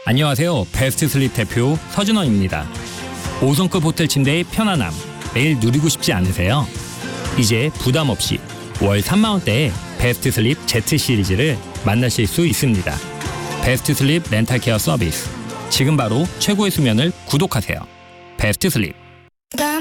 안녕하세요. 베스트 슬립 대표 서준원입니다. 5성급 호텔 침대의 편안함, 매일 누리고 싶지 않으세요? 이제 부담 없이 월 3만원대의 베스트 슬립 Z 시리즈를 만나실 수 있습니다. 베스트 슬립 렌탈 케어 서비스. 지금 바로 최고의 수면을 구독하세요. 베스트 슬립.